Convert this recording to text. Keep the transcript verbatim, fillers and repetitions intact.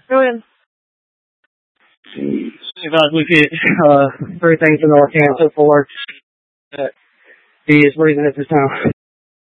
Go ahead. If I look at uh, three things in the left hand so far that he is breathing at this time.